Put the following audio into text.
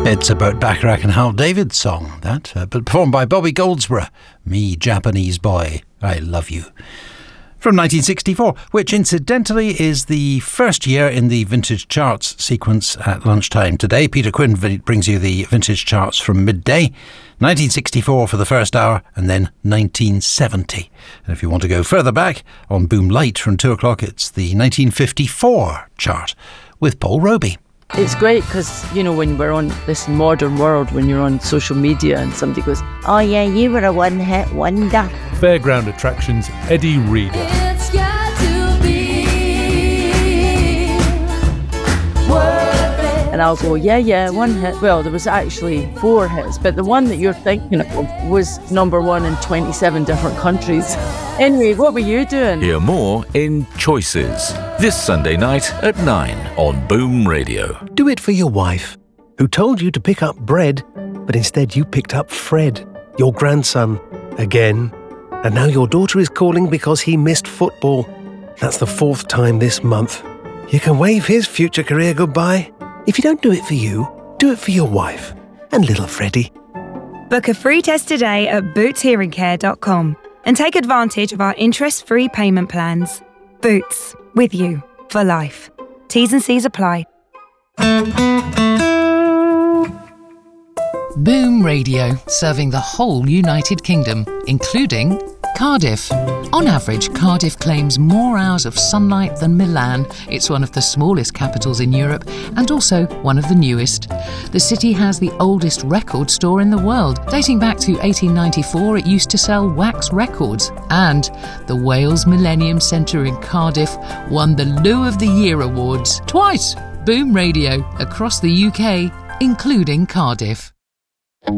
It's a Burt Bacharach and Hal David song, that, but performed by Bobby Goldsboro. Me, Japanese boy, I love you. From 1964, which incidentally is the first year in the Vintage Charts sequence at lunchtime. Today, Peter Quinn brings you the Vintage Charts from midday. 1964 for the first hour, and then 1970. And if you want to go further back, on Boom Light from 2 o'clock, it's the 1954 chart with Paul Roby. It's great because, you know, when we're on this modern world, when you're on social media and somebody goes, "Oh yeah, you were a one-hit wonder." Fairground Attractions, Eddie Reader. It's got to be worth it. And I'll go, yeah, one hit. Well, there was actually 4 hits, but the one that you're thinking of was number 1 in 27 different countries. Anyway, what were you doing? Hear more in Choices, this Sunday night at 9 on Boom Radio. Do it for your wife, who told you to pick up bread, but instead you picked up Fred, your grandson, again. And now your daughter is calling because he missed football. That's the 4th time this month. You can wave his future career goodbye. If you don't do it for you, do it for your wife and little Freddie. Book a free test today at bootshearingcare.com and take advantage of our interest-free payment plans. Boots, with you for life. T's and C's apply. Boom Radio, serving the whole United Kingdom, including Cardiff. On average, Cardiff claims more hours of sunlight than Milan. It's one of the smallest capitals in Europe and also one of the newest. The city has the oldest record store in the world. Dating back to 1894, it used to sell wax records. And the Wales Millennium Centre in Cardiff won the Loo of the Year awards twice. Boom Radio, across the UK, including Cardiff.